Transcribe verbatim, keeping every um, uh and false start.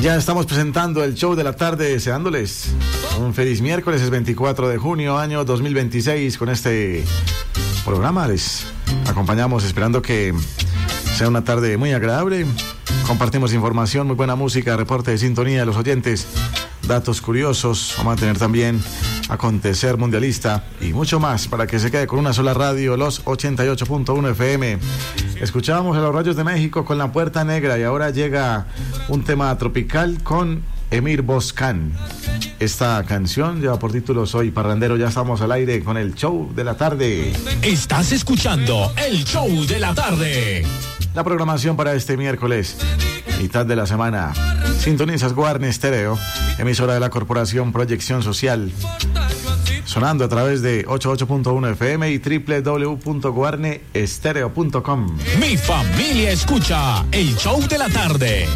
Ya estamos presentando el show de la tarde, deseándoles un feliz miércoles, es veinticuatro de junio, año dos mil veintiséis. Con este programa les acompañamos esperando que sea una tarde muy agradable. Compartimos información, muy buena música, reporte de sintonía de los oyentes, datos curiosos. Vamos a tener también acontecer mundialista y mucho más para que se quede con una sola radio, los ochenta y ocho punto uno F M. Escuchábamos a los Rayos de México con La Puerta Negra y ahora llega un tema tropical con Emir Boscan. Esta canción lleva por título Soy Parrandero. Ya estamos al aire con el show de la tarde. Estás escuchando el show de la tarde. La programación para este miércoles, mitad de la semana. Sintonizas Guarne Stereo, emisora de la Corporación Proyección Social, sonando a través de ochenta y ocho punto uno F M y doble u doble u doble u punto guarne estereo punto com. Mi familia escucha el show de la tarde.